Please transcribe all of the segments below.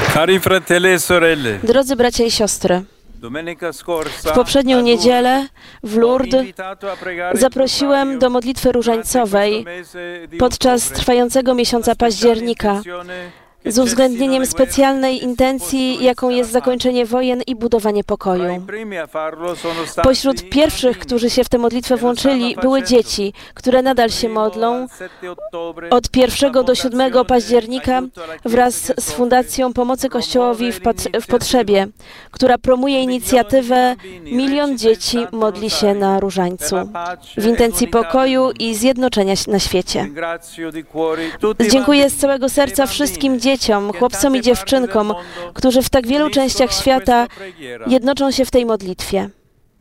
Cari fratelli e sorelle, Drodzy bracia i siostry, domenica w scorsa poprzednią niedzielę w Lourdes zaprosiłem do modlitwy różańcowej podczas trwającego miesiąca października z uwzględnieniem specjalnej intencji, jaką jest zakończenie wojen i budowanie pokoju. Pośród pierwszych, którzy się w tę modlitwę włączyli, były dzieci, które nadal się modlą od 1 do 7 października wraz z Fundacją Pomocy Kościołowi w Potrzebie, która promuje inicjatywę Milion Dzieci modli się na różańcu w intencji pokoju i zjednoczenia na świecie. Dziękuję z całego serca wszystkim dzieciom, chłopcom i dziewczynkom, którzy w tak wielu częściach świata jednoczą się w tej modlitwie.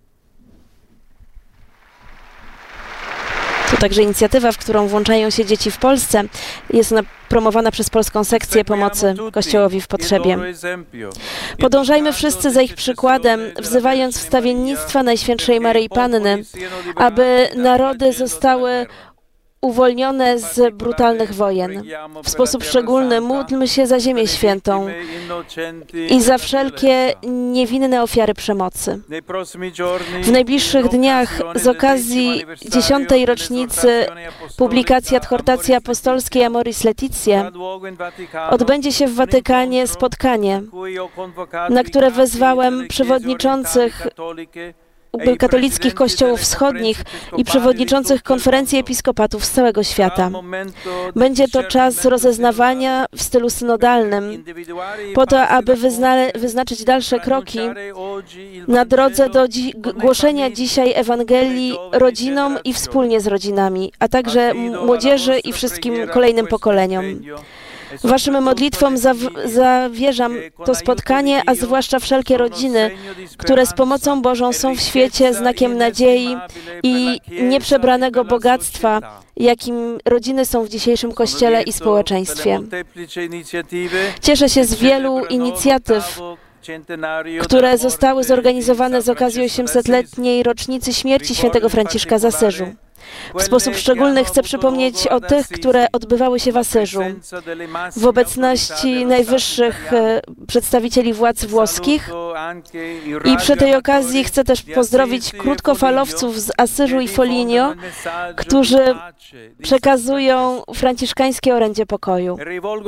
To także inicjatywa, w którą włączają się dzieci w Polsce. Jest ona promowana przez Polską Sekcję Pomocy Kościołowi w Potrzebie. Podążajmy wszyscy za ich przykładem, wzywając wstawiennictwa Najświętszej Maryi Panny, aby narody zostały uwolnione z brutalnych wojen. W sposób szczególny módlmy się za Ziemię Świętą i za wszelkie niewinne ofiary przemocy. W najbliższych dniach z okazji 10. rocznicy publikacji Adhortacji Apostolskiej Amoris Laetitia odbędzie się w Watykanie spotkanie, na które wezwałem przewodniczących katolickich kościołów wschodnich i przewodniczących konferencji episkopatów z całego świata. Będzie to czas rozeznawania w stylu synodalnym, po to, aby wyznaczyć dalsze kroki na drodze do głoszenia dzisiaj Ewangelii rodzinom i wspólnie z rodzinami, a także młodzieży i wszystkim kolejnym pokoleniom. Waszym modlitwom zawierzam to spotkanie, a zwłaszcza wszelkie rodziny, które z pomocą Bożą są w świecie znakiem nadziei i nieprzebranego bogactwa, jakim rodziny są w dzisiejszym Kościele i społeczeństwie. Cieszę się z wielu inicjatyw, które zostały zorganizowane z okazji 800-letniej rocznicy śmierci świętego Franciszka z Asyżu. W sposób szczególny chcę przypomnieć o tych, które odbywały się w Asyżu, w obecności najwyższych przedstawicieli władz włoskich i przy tej okazji chcę też pozdrowić krótkofalowców z Asyżu i Foligno, którzy przekazują franciszkańskie orędzie pokoju.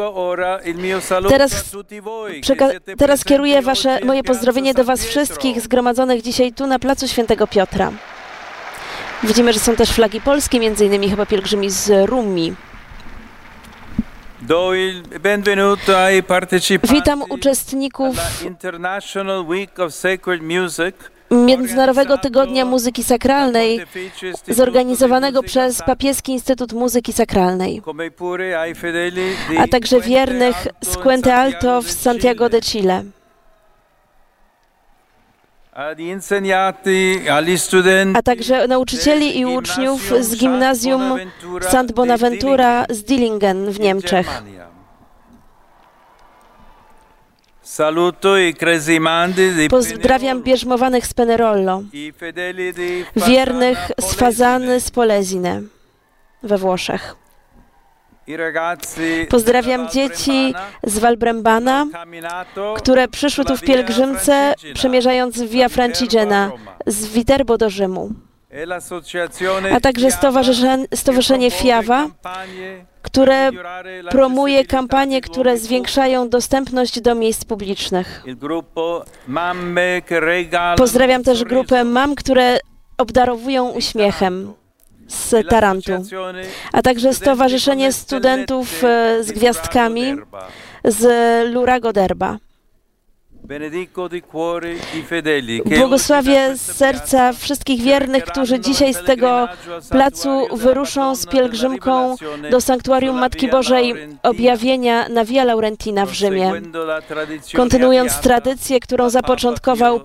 Teraz kieruję moje pozdrowienie do was wszystkich zgromadzonych dzisiaj tu na placu Świętego Piotra. Widzimy, że są też flagi polskie, m.in. chyba pielgrzymi z Rumi. Witam uczestników Międzynarodowego Tygodnia Muzyki Sakralnej, zorganizowanego przez Papieski Instytut Muzyki Sakralnej, a także wiernych z Puente Alto w Santiago de Chile. A także nauczycieli i uczniów z gimnazjum Sant Bonaventura z Dillingen w Niemczech. Pozdrawiam bierzmowanych z Penerollo, wiernych z Fazany z Polesine we Włoszech. Pozdrawiam dzieci z Valbrembana, które przyszły tu w pielgrzymce, przemierzając Via Francigena z Viterbo do Rzymu, a także Stowarzyszenie Fiawa, które promuje kampanie, które zwiększają dostępność do miejsc publicznych. Pozdrawiam też grupę mam, które obdarowują uśmiechem z Tarantu, a także Stowarzyszenie Studentów z Gwiazdkami z Lurago d'Erba. Błogosławię z serca wszystkich wiernych, którzy dzisiaj z tego placu wyruszą z pielgrzymką do Sanktuarium Matki Bożej Objawienia na Via Laurentina w Rzymie, kontynuując tradycję, którą zapoczątkował